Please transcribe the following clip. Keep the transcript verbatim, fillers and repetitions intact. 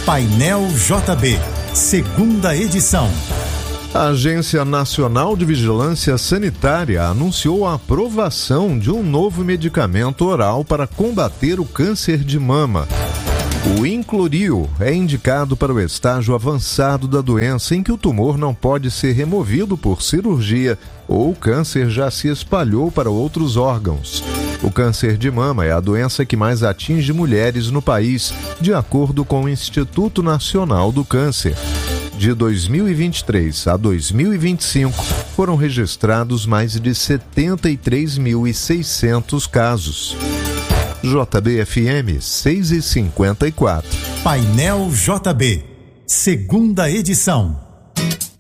Painel J B, segunda edição. A Agência Nacional de Vigilância Sanitária anunciou a aprovação de um novo medicamento oral para combater o câncer de mama. O Incloril é indicado para o estágio avançado da doença em que o tumor não pode ser removido por cirurgia ou o câncer já se espalhou para outros órgãos. O câncer de mama é a doença que mais atinge mulheres no país, de acordo com o Instituto Nacional do Câncer. De dois mil e vinte e três a dois mil e vinte e cinco, foram registrados mais de setenta e três mil e seiscentos casos. J B F M seis e cinquenta e quatro. Painel J B, segunda edição.